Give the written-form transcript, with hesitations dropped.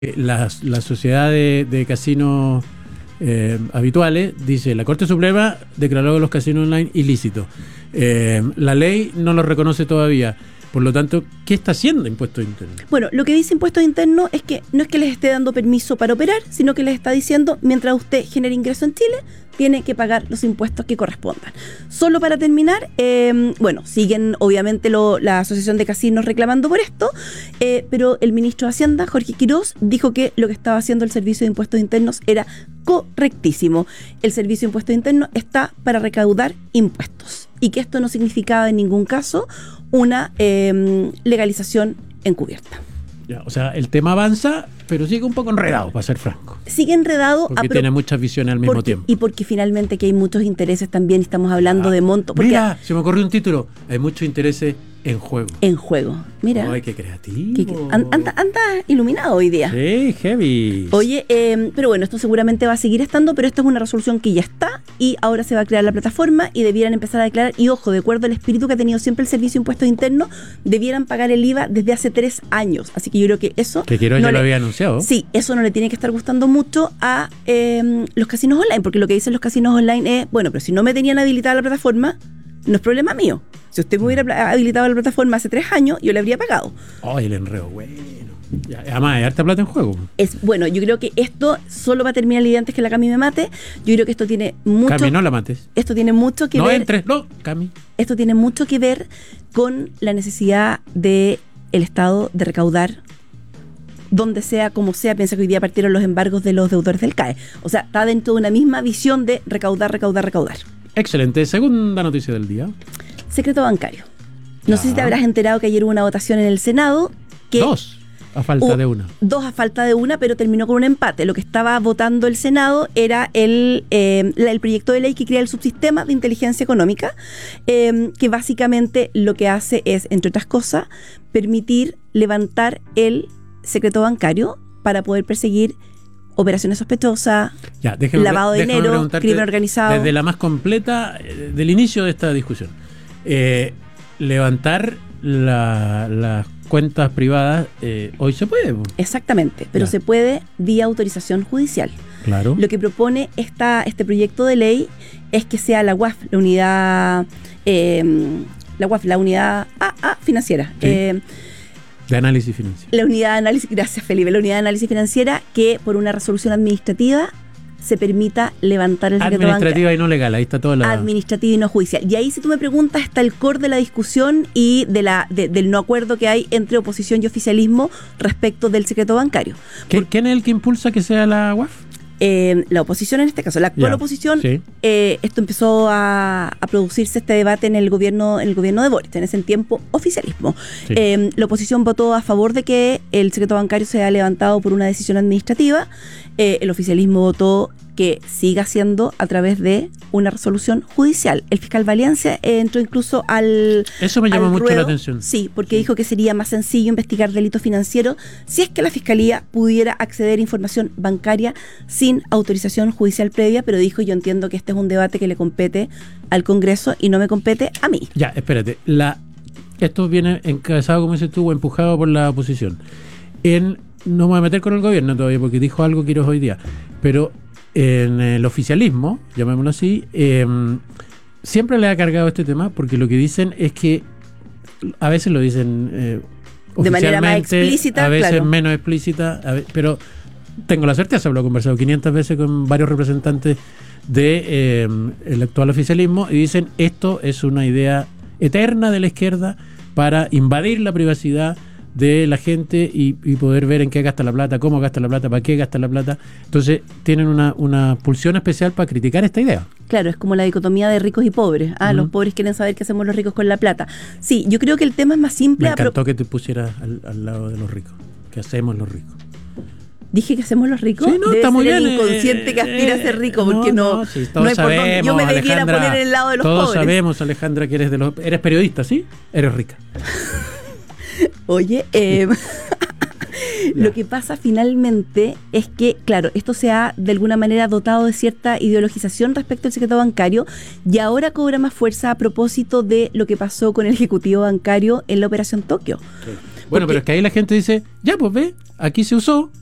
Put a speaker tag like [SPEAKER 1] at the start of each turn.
[SPEAKER 1] la sociedad de casinos habituales dice: la Corte Suprema declaró los casinos online ilícitos. La ley no los reconoce todavía. Por lo tanto, ¿qué está haciendo Impuestos Internos?
[SPEAKER 2] Bueno, lo que dice Impuestos Internos es que no es que les esté dando permiso para operar, sino que les está diciendo: mientras usted genere ingreso en Chile, tiene que pagar los impuestos que correspondan. Solo para terminar, siguen obviamente la Asociación de Casinos reclamando por esto, pero el ministro de Hacienda, Jorge Quiroz, dijo que lo que estaba haciendo el Servicio de Impuestos Internos era correctísimo. El Servicio de Impuestos Internos está para recaudar impuestos y que esto no significaba en ningún caso una legalización encubierta.
[SPEAKER 1] Ya, o sea, el tema avanza, pero sigue un poco enredado, para ser franco.
[SPEAKER 2] Sigue enredado.
[SPEAKER 1] Porque tiene muchas visiones al mismo tiempo.
[SPEAKER 2] Y porque finalmente que hay muchos intereses también, estamos hablando de monto.
[SPEAKER 1] Mira, se me ocurrió un título: hay muchos intereses en juego.
[SPEAKER 2] En juego, mira.
[SPEAKER 1] Ay, qué creativo.
[SPEAKER 2] Anda iluminado hoy día.
[SPEAKER 1] Sí, heavy.
[SPEAKER 2] Oye, pero bueno, esto seguramente va a seguir estando, pero esto es una resolución que ya está y ahora se va a crear la plataforma y debieran empezar a declarar. Y ojo, de acuerdo al espíritu que ha tenido siempre el Servicio de Impuestos Internos, debieran pagar el IVA desde hace 3 años. Así que yo creo que eso...
[SPEAKER 1] Que Quiroz ya lo había anunciado.
[SPEAKER 2] Sí, eso no le tiene que estar gustando mucho a los casinos online, porque lo que dicen los casinos online es: bueno, pero si no me tenían habilitada la plataforma, no es problema mío. Si usted me hubiera habilitado la plataforma hace 3 años, yo le habría pagado.
[SPEAKER 1] Ay, el enredo, bueno. Además, hay harta plata en juego.
[SPEAKER 2] Bueno, yo creo que esto solo va a terminar el día antes que la Cami me mate. Yo creo que esto tiene mucho...
[SPEAKER 1] Cami, no la mates.
[SPEAKER 2] Esto tiene mucho que ver...
[SPEAKER 1] No entres, no, Cami.
[SPEAKER 2] Esto tiene mucho que ver con la necesidad del Estado de recaudar donde sea, como sea. Piensa que hoy día partieron los embargos de los deudores del CAE. O sea, está dentro de una misma visión de recaudar.
[SPEAKER 1] Excelente. Segunda noticia del día.
[SPEAKER 2] Secreto bancario. No sé si te habrás enterado que ayer hubo una votación en el Senado.
[SPEAKER 1] Dos a falta de una, pero terminó con un empate. Lo que estaba votando el Senado era el proyecto de ley que crea el subsistema de inteligencia económica, que básicamente lo que hace es, entre otras cosas, permitir levantar el secreto bancario para poder perseguir operaciones sospechosas, lavado de dinero, crimen organizado. Desde la más completa, del inicio de esta discusión, levantar las cuentas privadas, hoy se puede.
[SPEAKER 2] Exactamente, pero se puede vía autorización judicial.
[SPEAKER 1] Claro.
[SPEAKER 2] Lo que propone este proyecto de ley es que sea la UAF, la unidad financiera.
[SPEAKER 1] Sí. De análisis financiero.
[SPEAKER 2] La unidad de análisis, gracias Felipe, la unidad de análisis financiera que por una resolución administrativa se permita levantar el secreto bancario.
[SPEAKER 1] Administrativa y no legal, ahí está toda la...
[SPEAKER 2] Administrativa y no judicial. Y ahí, si tú me preguntas, está el core de la discusión y del no acuerdo que hay entre oposición y oficialismo respecto del secreto bancario.
[SPEAKER 1] ¿Quién es el que impulsa que sea la UAF?
[SPEAKER 2] La oposición en este caso, la actual oposición. Sí. Esto empezó a producirse este debate en el gobierno de Boric, en ese tiempo oficialismo. Sí. La oposición votó a favor de que el secreto bancario sea levantado por una decisión administrativa. El oficialismo votó que siga siendo a través de una resolución judicial. El fiscal Valencia entró incluso
[SPEAKER 1] Eso me llama mucho la atención.
[SPEAKER 2] Sí, porque dijo que sería más sencillo investigar delitos financieros si es que la Fiscalía pudiera acceder a información bancaria sin autorización judicial previa, pero dijo: yo entiendo que este es un debate que le compete al Congreso y no me compete a mí.
[SPEAKER 1] Ya, espérate. Esto viene encabezado, como dices tú, o empujado por la oposición. No me voy a meter con el gobierno todavía porque dijo algo Quiroz hoy día, pero en el oficialismo, llamémoslo así, siempre le ha cargado este tema porque lo que dicen es que a veces lo dicen
[SPEAKER 2] de manera más explícita,
[SPEAKER 1] a veces menos explícita, pero tengo la certeza, lo he conversado 500 veces con varios representantes del actual oficialismo y dicen: esto es una idea eterna de la izquierda para invadir la privacidad de la gente y poder ver en qué gasta la plata, cómo gasta la plata, para qué gasta la plata. Entonces tienen una pulsión especial para criticar esta idea.
[SPEAKER 2] Claro, es como la dicotomía de ricos y pobres. Los pobres quieren saber qué hacemos los ricos con la plata. Sí, yo creo que el tema es más simple.
[SPEAKER 1] Me encantó que te pusieras al lado de los ricos. ¿Qué hacemos los ricos?
[SPEAKER 2] Dije que hacemos los ricos.
[SPEAKER 1] Sí, no,
[SPEAKER 2] debe
[SPEAKER 1] está
[SPEAKER 2] ser
[SPEAKER 1] muy
[SPEAKER 2] el
[SPEAKER 1] bien,
[SPEAKER 2] inconsciente que aspira a ser rico, porque no
[SPEAKER 1] sí,
[SPEAKER 2] no hay por dónde. Yo me debiera poner en el lado de los pobres.
[SPEAKER 1] Todos sabemos, Alejandra, que eres periodista, ¿sí? Eres rica.
[SPEAKER 2] Oye, lo que pasa finalmente es que, claro, esto se ha de alguna manera dotado de cierta ideologización respecto al secreto bancario y ahora cobra más fuerza a propósito de lo que pasó con el ejecutivo bancario en la Operación Tokio.
[SPEAKER 1] Sí. Bueno, pero es que ahí la gente dice: ya, pues ve, aquí se usó,